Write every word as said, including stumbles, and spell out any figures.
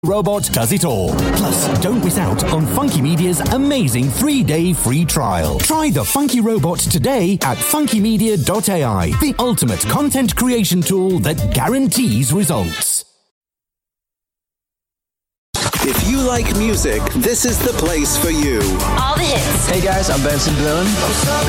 Robot does it all. Plus, don't miss out on Funky Media's amazing three-day free trial. Try the Funky Robot today at funky media dot a i, the ultimate content creation tool that guarantees results. If you like music, this is the place for you. All the hits. Hey guys, I'm Benson Boone.